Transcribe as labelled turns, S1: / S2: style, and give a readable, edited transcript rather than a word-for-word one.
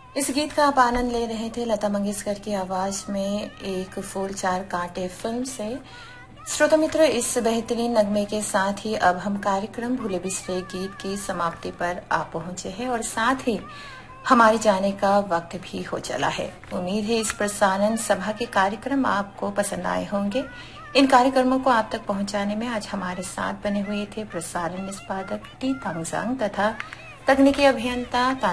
S1: इस गीत का आप आनंद ले रहे थे लता मंगेशकर की आवाज में एक फूल चार कांटे फिल्म से। श्रोता मित्र, इस बेहतरीन नगमे के साथ ही अब हम कार्यक्रम भूले बिसरे गीत की समाप्ति पर आ पहुंचे हैं और साथ ही हमारे जाने का वक्त भी हो चला है। उम्मीद है इस प्रसारण सभा के कार्यक्रम आपको पसंद आए होंगे। इन कार्यक्रमों को आप तक पहुंचाने में आज हमारे साथ बने हुए थे प्रसारण निष्पादक टी तांगजांग तथा तकनीकी अभियंता